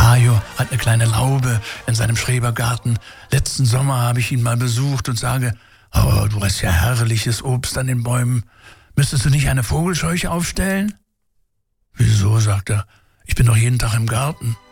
Hajo hat eine kleine Laube in seinem Schrebergarten. Letzten Sommer habe ich ihn mal besucht und sage, oh, du hast ja herrliches Obst an den Bäumen. Müsstest du nicht eine Vogelscheuche aufstellen? Wieso, sagt er, ich bin doch jeden Tag im Garten.